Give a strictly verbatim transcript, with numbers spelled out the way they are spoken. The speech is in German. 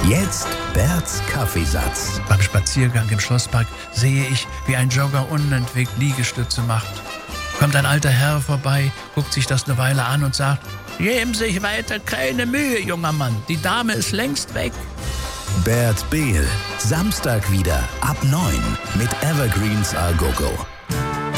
Jetzt Berts Kaffeesatz. Beim Spaziergang im Schlosspark sehe ich, wie ein Jogger unentwegt Liegestütze macht. Kommt ein alter Herr vorbei, guckt sich das eine Weile an und sagt: Geben sich weiter keine Mühe, junger Mann, die Dame ist längst weg. Bert Behl, Samstag wieder ab neun mit Evergreens A Go Go.